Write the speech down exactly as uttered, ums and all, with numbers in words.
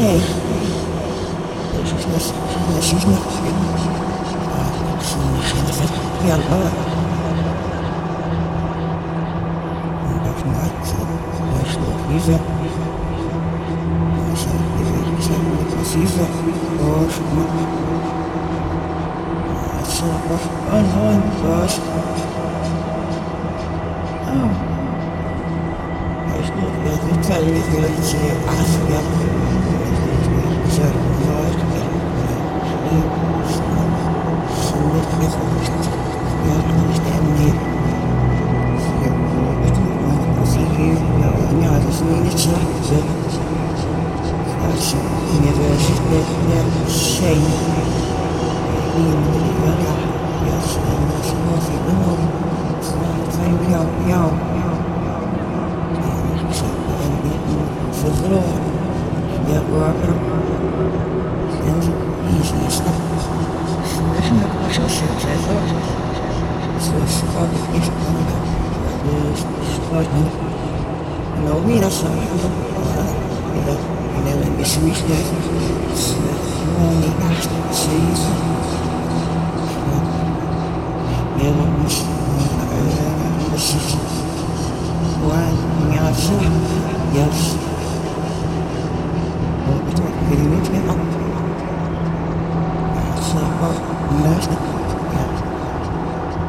Hey, she's not, she's not, she's not, yeah, but that's not, that's not, he's a, he's a, he's a, he's a, oh, she's not, that's a, oh, no, gosh, oh. It's not really good to say, I forget. So, Lord, so you understand me. I see you, now I just need to check it. That's never, never shame. Yes, and it's nothing, no. It's not time, yo, yo. For the Lord, yeah, Robert, and easy stuff. There's no question, I thought. So, Scott is coming up. There's Scotland. No, we don't say, you know, you know, in this week, it's only after the season. You know, it's the season. Why, yes, yes.